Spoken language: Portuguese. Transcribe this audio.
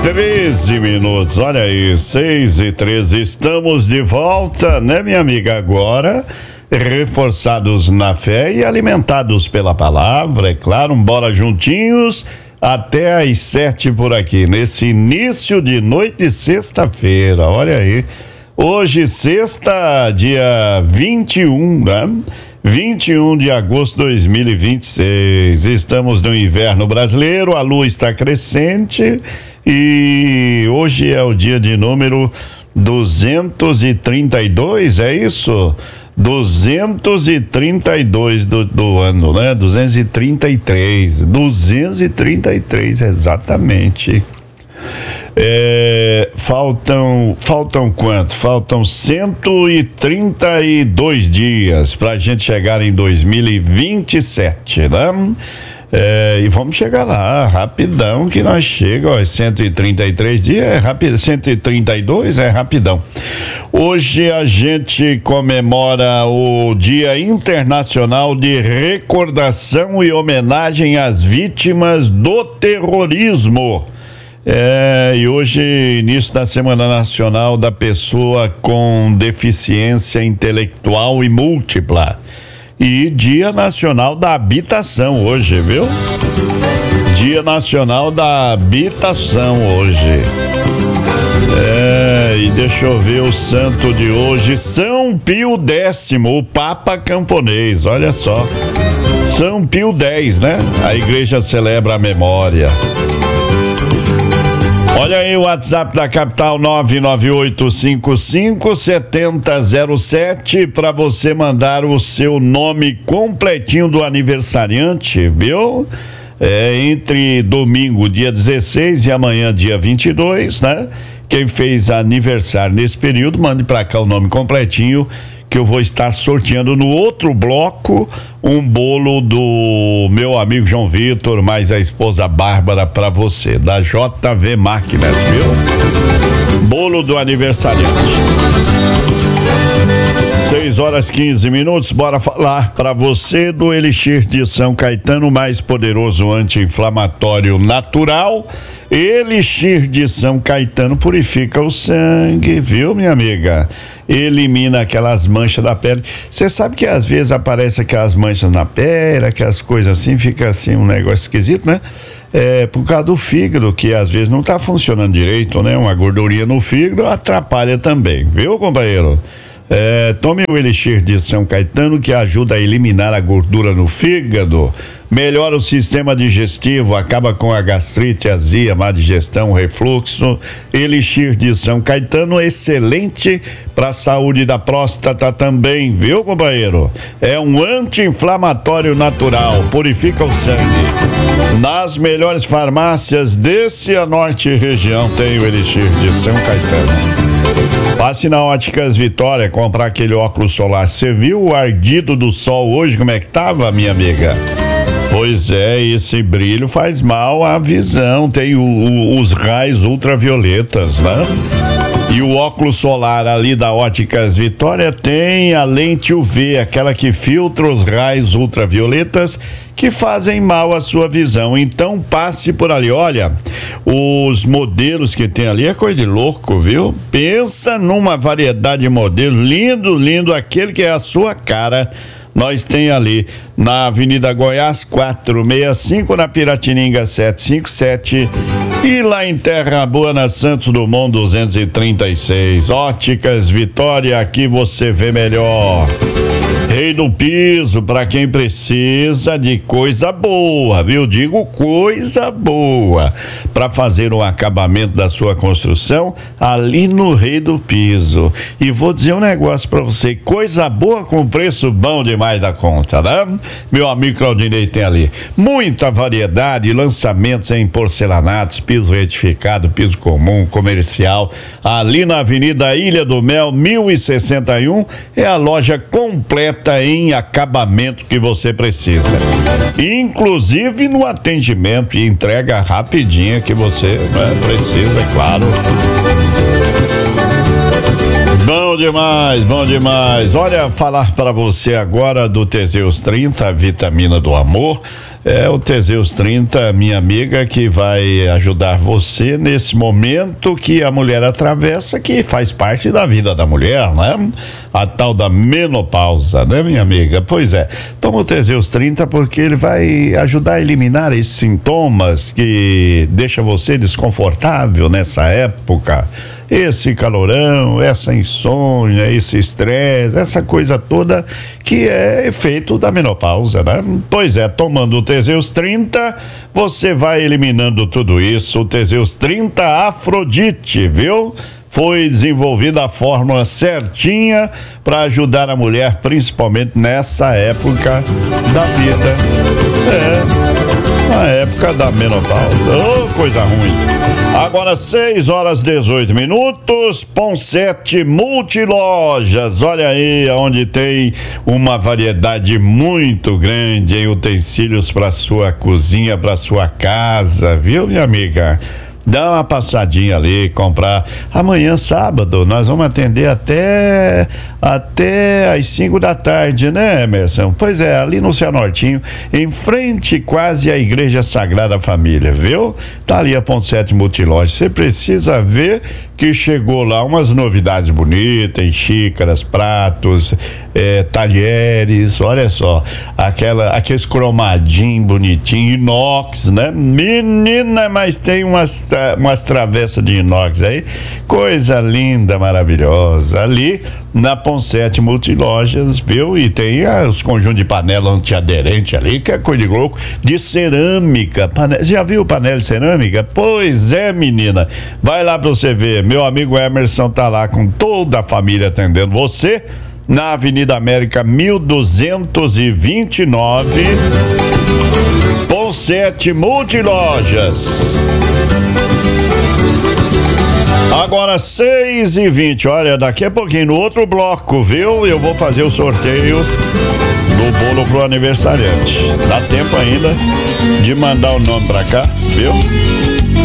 13 minutos, olha aí, 6:13, estamos de volta, né, minha amiga? Agora, reforçados na fé e alimentados pela palavra, é claro, bora juntinhos até às 7 por aqui, nesse início de noite de sexta-feira, olha aí. Hoje, sexta, dia 21, né? 21 de agosto de 2026. Estamos no inverno brasileiro, a lua está crescente e hoje é o dia de número 232, é isso? 232 do ano, né? 233, exatamente. Faltam quanto? Faltam 132 dias pra gente chegar em 2027, né? E vamos chegar lá, rapidão que nós chegamos, 133 dias é rápido, 132 é rapidão. Hoje a gente comemora o Dia Internacional de Recordação e Homenagem às Vítimas do Terrorismo. E hoje, início da Semana Nacional da Pessoa com Deficiência Intelectual e Múltipla. E Dia Nacional da Habitação hoje, viu? Dia Nacional da Habitação hoje. E deixa eu ver o santo de hoje, São Pio X, o Papa Camponês, olha só. São Pio X, né? A igreja celebra a memória. Olha aí o WhatsApp da capital 998557007 para você mandar o seu nome completinho do aniversariante, viu? Entre domingo, dia 16 e amanhã, dia 22, né? Quem fez aniversário nesse período, mande para cá o nome completinho que eu vou estar sorteando no outro bloco um bolo do meu amigo João Vitor, mais a esposa Bárbara para você, da JV Máquinas, viu? Bolo do aniversariante. 6:15, bora falar para você do Elixir de São Caetano, mais poderoso anti-inflamatório natural. Elixir de São Caetano purifica o sangue, viu, minha amiga? Elimina aquelas manchas da pele. Você sabe que às vezes aparece aquelas manchas na pele, aquelas coisas assim, fica assim um negócio esquisito, né? Por causa do fígado, que às vezes não tá funcionando direito, né? Uma gordurinha no fígado atrapalha também, viu, companheiro? Tome o Elixir de São Caetano, que ajuda a eliminar a gordura no fígado, melhora o sistema digestivo, acaba com a gastrite, azia, má digestão, refluxo. Elixir de São Caetano, excelente para a saúde da próstata também, viu, companheiro? É um anti-inflamatório natural, purifica o sangue. Nas melhores farmácias de Cianorte região tem o Elixir de São Caetano. Passe na Óticas Vitória, comprar aquele óculos solar. Você viu o ardido do sol hoje, como é que tava, minha amiga? Pois esse brilho faz mal à visão, tem os raios ultravioletas, né? E o óculos solar ali da Óticas Vitória tem a lente UV, aquela que filtra os raios ultravioletas que fazem mal à sua visão. Então passe por ali, olha, os modelos que tem ali é coisa de louco, viu? Pensa numa variedade de modelos, lindo, aquele que é a sua cara. Nós tem ali na Avenida Goiás 465, na Piratininga 757 e lá em Terra Boa, na Santos Dumont 236. Óticas Vitória, aqui você vê melhor. Rei do Piso, para quem precisa de coisa boa, viu? Digo coisa boa, para fazer um acabamento da sua construção ali no Rei do Piso. E vou dizer um negócio para você, coisa boa com preço bom demais da conta, né? Meu amigo Claudinei tem ali muita variedade, lançamentos em porcelanatos, piso retificado, piso comum, comercial, ali na Avenida Ilha do Mel 1061, é a loja completa em acabamento que você precisa, inclusive no atendimento e entrega rapidinha que você precisa, é claro. Bom demais. Olha, falar para você agora do Teseus 30, a vitamina do amor. É o Teseus 30, minha amiga, que vai ajudar você nesse momento que a mulher atravessa, que faz parte da vida da mulher, né? A tal da menopausa, né, minha amiga? Pois é, toma o Teseus 30 porque ele vai ajudar a eliminar esses sintomas que deixa você desconfortável nessa época. Esse calorão, essa insônia, esse estresse, essa coisa toda que é efeito da menopausa, né? Pois é, tomando o Teseus 30, você vai eliminando tudo isso. O Teseus 30 Afrodite, viu? Foi desenvolvida a fórmula certinha para ajudar a mulher, principalmente nessa época da vida. Na época da menopausa. Oh, coisa ruim. Agora 6h18. Ponsete Multilojas. Olha aí, onde tem uma variedade muito grande em utensílios para sua cozinha, para sua casa, viu, minha amiga? Dá uma passadinha ali, comprar. Amanhã, sábado, nós vamos atender até às 5 da tarde, né, Emerson? Pois é, ali no Cianortinho, em frente quase à Igreja Sagrada Família, viu? Tá ali a Ponsete Multiloja. Você precisa ver que chegou lá umas novidades bonitas, em xícaras, pratos, talheres, olha só, aqueles cromadinho bonitinho, inox, né? Menina, mas tem umas travessas de inox aí, coisa linda, maravilhosa, ali na Ponsete Multilojas, viu? E tem os conjuntos de panela antiaderente ali, que é coisa de louco, de cerâmica, já viu panela de cerâmica? Pois é, menina, vai lá pra você ver, meu amigo Emerson tá lá com toda a família atendendo você, na Avenida América 1229, Ponsete Multilojas. Agora 6h20, olha, daqui a pouquinho no outro bloco, viu? Eu vou fazer o sorteio do bolo pro aniversariante. Dá tempo ainda de mandar o nome pra cá, viu?